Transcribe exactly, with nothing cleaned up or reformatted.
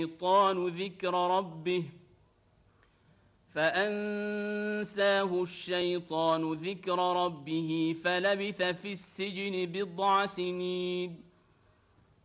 الشيطان ذكر ربه فأنساه الشيطان ذكر ربه فلبث في السجن بضع سنين